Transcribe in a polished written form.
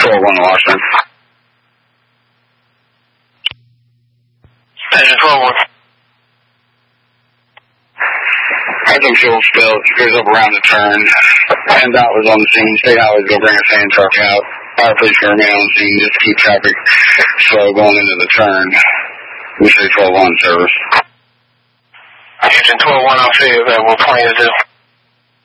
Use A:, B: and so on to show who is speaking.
A: 12-1 Washington.
B: Engine 12-1.
A: Engine fuel spill goes up around the turn. PennDOT was on the scene. State Highway's going to bring a sand truck out. Fire police are remain on the scene just to keep traffic slow going into the turn. We say 12-1 service.
B: Engine 12-1, I'll see you. What point is it?